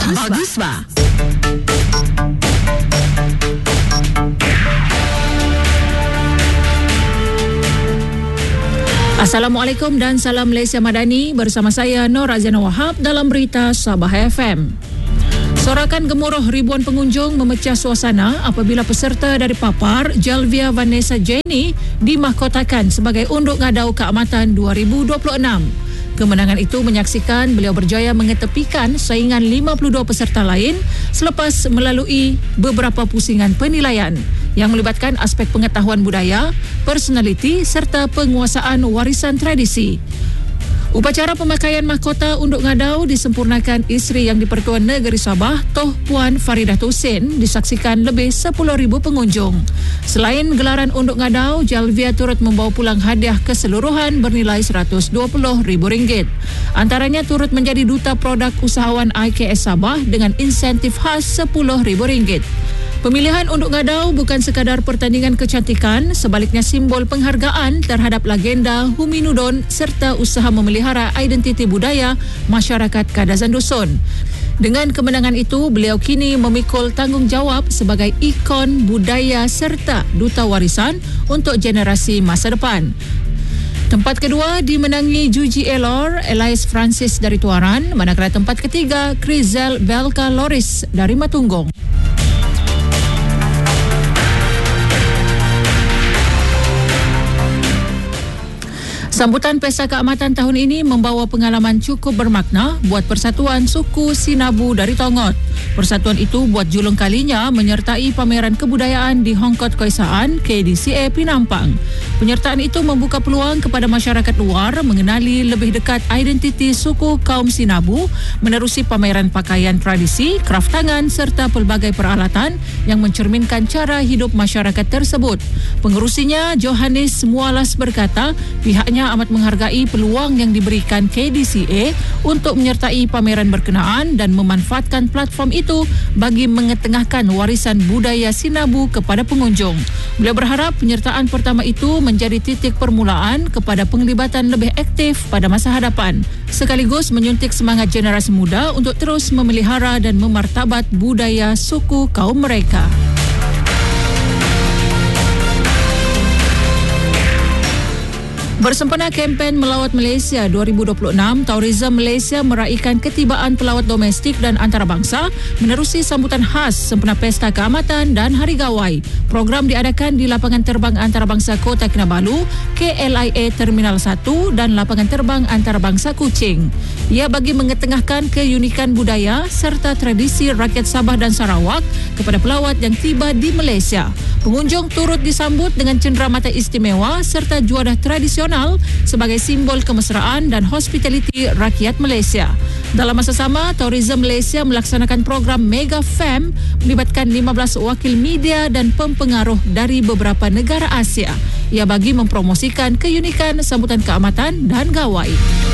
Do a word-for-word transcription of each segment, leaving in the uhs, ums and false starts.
Bagus ba? Assalamualaikum dan salam Malaysia Madani, bersama saya Nur Aziana Wahab dalam berita Sabah F M. Sorakan gemuruh ribuan pengunjung memecah suasana apabila peserta dari Papar, Jalvia Vanessa Jenny, dimahkotakan sebagai Unduk Ngadau Keamatan dua ribu dua puluh enam. Kemenangan itu menyaksikan beliau berjaya mengetepikan saingan lima puluh dua peserta lain selepas melalui beberapa pusingan penilaian yang melibatkan aspek pengetahuan budaya, personaliti serta penguasaan warisan tradisi. Upacara pemakaian mahkota Unduk Ngadau disempurnakan isteri Yang di-Pertuan Negeri Sabah, Toh Puan Faridah Husin, disaksikan lebih sepuluh ribu pengunjung. Selain gelaran Unduk Ngadau, Jalvia turut membawa pulang hadiah keseluruhan bernilai seratus dua puluh ribu ringgit. Antaranya turut menjadi duta produk usahawan I K S Sabah dengan insentif khas sepuluh ribu ringgit. Pemilihan Unduk Ngadau bukan sekadar pertandingan kecantikan, sebaliknya simbol penghargaan terhadap legenda Huminudon serta usaha memelihara identiti budaya masyarakat Kadazan Dusun. Dengan kemenangan itu, beliau kini memikul tanggungjawab sebagai ikon budaya serta duta warisan untuk generasi masa depan. Tempat kedua dimenangi Juji Elor Elias Francis dari Tuaran, manakala tempat ketiga Crizel Belka Loris dari Matunggong. Sambutan Pesta Keamatan tahun ini membawa pengalaman cukup bermakna buat Persatuan Suku Sinabu dari Tongot. Persatuan itu buat julung kalinya menyertai pameran kebudayaan di Hongkot Koisaan K D C A Pinampang. Penyertaan itu membuka peluang kepada masyarakat luar mengenali lebih dekat identiti suku kaum Sinabu menerusi pameran pakaian tradisi, kraf tangan serta pelbagai peralatan yang mencerminkan cara hidup masyarakat tersebut. Pengerusinya, Johannes Mualas, berkata pihaknya amat menghargai peluang yang diberikan K D C A untuk menyertai pameran berkenaan dan memanfaatkan platform itu bagi mengetengahkan warisan budaya Sinabu kepada pengunjung. Beliau berharap penyertaan pertama itu menjadi titik permulaan kepada penglibatan lebih aktif pada masa hadapan, sekaligus menyuntik semangat generasi muda untuk terus memelihara dan memartabat budaya suku kaum mereka. Bersempena kempen Melawat Malaysia dua ribu dua puluh enam, Tourism Malaysia meraihkan ketibaan pelawat domestik dan antarabangsa menerusi sambutan khas sempena Pesta Keamatan dan Hari Gawai. Program diadakan di Lapangan Terbang Antarabangsa Kota Kinabalu, K L I A Terminal satu dan Lapangan Terbang Antarabangsa Kuching. Ia bagi mengetengahkan keunikan budaya serta tradisi rakyat Sabah dan Sarawak kepada pelawat yang tiba di Malaysia. Pengunjung turut disambut dengan cenderamata istimewa serta juadah tradisional sebagai simbol kemesraan dan hospitality rakyat Malaysia. Dalam masa sama, Tourism Malaysia melaksanakan program Mega Fam melibatkan lima belas wakil media dan pempengaruh dari beberapa negara Asia. Ia bagi mempromosikan keunikan sambutan keamatan dan gawai.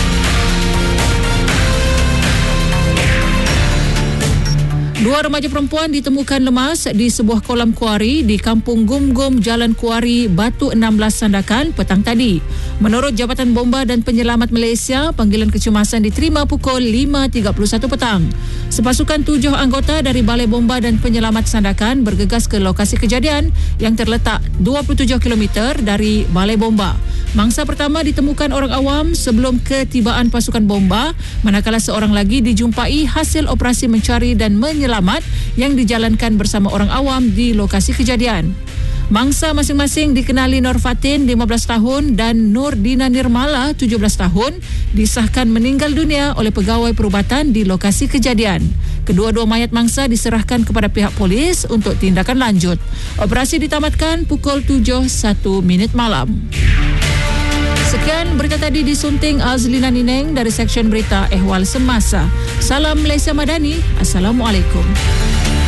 Dua remaja perempuan ditemukan lemas di sebuah kolam kuari di Kampung Gum-Gum, Jalan Kuari, Batu enam belas, Sandakan petang tadi. Menurut Jabatan Bomba dan Penyelamat Malaysia, panggilan kecemasan diterima pukul lima tiga puluh satu petang. Sepasukan tujuh anggota dari Balai Bomba dan Penyelamat Sandakan bergegas ke lokasi kejadian yang terletak dua puluh tujuh kilometer dari Balai Bomba. Mangsa pertama ditemukan orang awam sebelum ketibaan pasukan bomba, manakala seorang lagi dijumpai hasil operasi mencari dan menyelamat yang dijalankan bersama orang awam di lokasi kejadian. Mangsa masing-masing dikenali Nur Fatin lima belas tahun dan Nur Dina Nirmala tujuh belas tahun disahkan meninggal dunia oleh pegawai perubatan di lokasi kejadian. Kedua-dua mayat mangsa diserahkan kepada pihak polis untuk tindakan lanjut. Operasi ditamatkan pukul tujuh satu minit malam. Sekian berita tadi disunting Azlina Nineng dari Seksyen Berita Ehwal Semasa. Salam Malaysia Madani. Assalamualaikum.